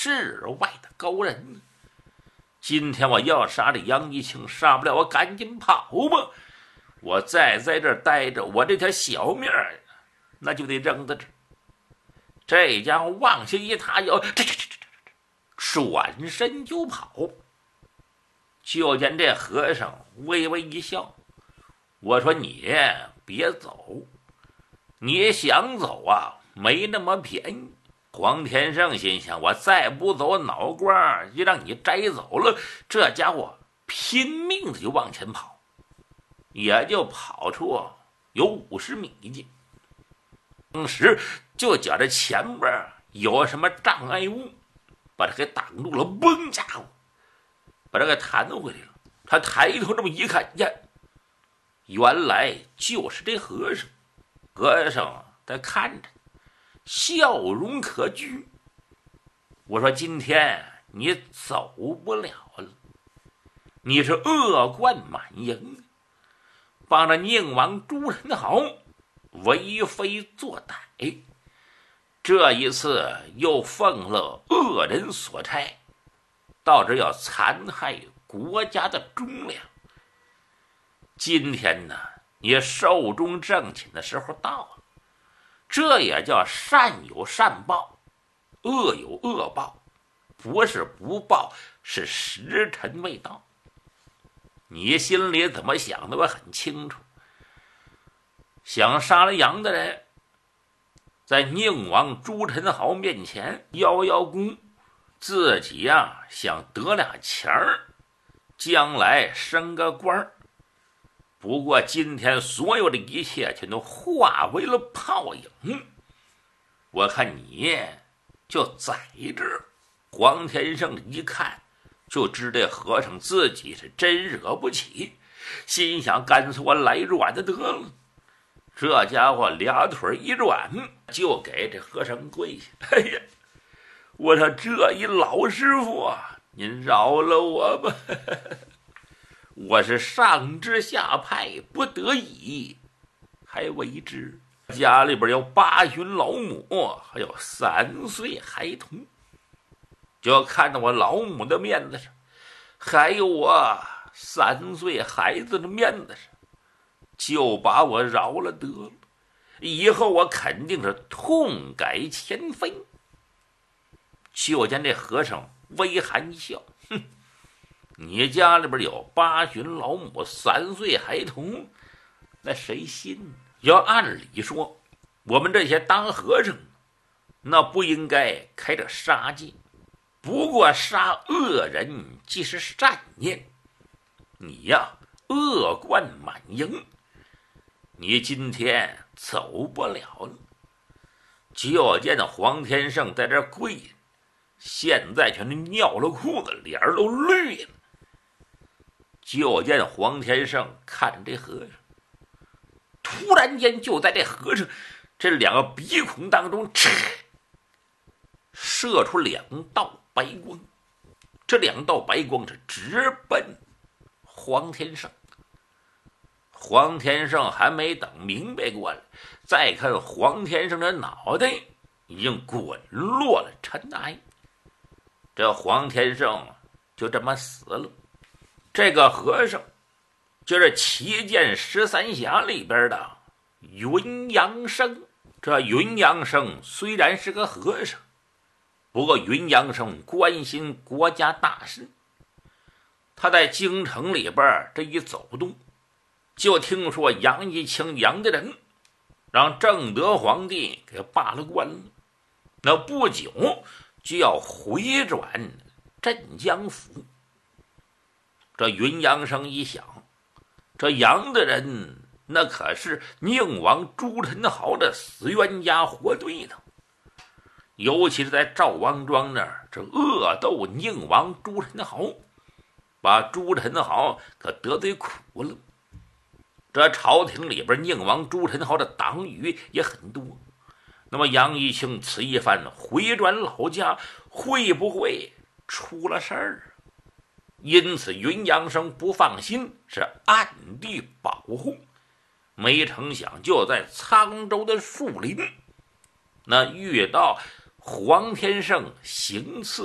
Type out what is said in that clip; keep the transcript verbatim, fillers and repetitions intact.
世外的高人。今天我要杀这杨一清，杀不了我赶紧跑吧！我再在这儿待着，我这条小命儿那就得扔在这儿。这家伙往下一踏脚，这这这这这，转身就跑。就见这和尚微微一笑，我说你别走，你想走啊，没那么便宜。黄天胜心想，我再不走，脑瓜就让你摘走了。这家伙拼命的就往前跑，也就跑出有五十米近。当时就觉着前边有什么障碍物，把他给挡住了。嘣，家伙把他给弹回来了。他抬头这么一看，呀，原来就是这和尚。和尚在看着，笑容可掬。我说今天你走不了了，你是恶贯满盈，帮着宁王朱宸濠为非作歹，这一次又奉了恶人所差，到这要残害国家的忠良。今天呢，你寿终正寝的时候到了，这也叫善有善报，恶有恶报，不是不报，是时辰未到。你心里怎么想的我很清楚，想杀了杨的人，在宁王朱宸濠面前邀邀功，自己呀、啊、想得俩钱儿，将来升个官儿。不过今天所有的一切全都化为了泡影，我看你就在这儿。黄天胜一看就知这和尚自己是真惹不起，心想干脆我来软的得了。这家伙俩腿一软，就给这和尚跪下。哎呀，我说这一老师傅啊，您饶了我吧，我是上至下派，不得已还为之。家里边有八旬老母，还有三岁孩童，就看到我老母的面子上，还有我三岁孩子的面子上，就把我饶了得了。以后我肯定是痛改前非。就见这和尚微含一笑，哼，你家里边有八旬老母，三岁孩童，那谁信呢？要按理说，我们这些当和尚，那不应该开这杀戒。不过杀恶人即是善念，你呀恶贯满盈，你今天走不了了。就见那黄天胜在这跪着，现在全是尿了裤子，脸儿都绿了。就见黄天胜看这和尚，突然间就在这和尚这两个鼻孔当中，哧，射出两道白光。这两道白光是直奔黄天胜。黄天胜还没等明白过来，再看黄天胜的脑袋已经滚落了尘埃。这黄天胜就这么死了。这个和尚就是七剑十三侠里边的云阳生。这云阳生虽然是个和尚，不过云阳生关心国家大事。他在京城里边这一走动，就听说杨一清杨家人让正德皇帝给罢了官了，那不久就要回转镇江府。这云阳生一想，这杨的人那可是宁王朱宸濠的死冤家活对头，尤其是在赵王庄那儿，这恶斗宁王朱宸濠，把朱宸濠可得罪苦了。这朝廷里边宁王朱宸濠的党羽也很多，那么杨一清此一番回转老家，会不会出了事儿？因此云阳生不放心，是暗地保护。没成想就在沧州的树林，那遇到黄天胜行刺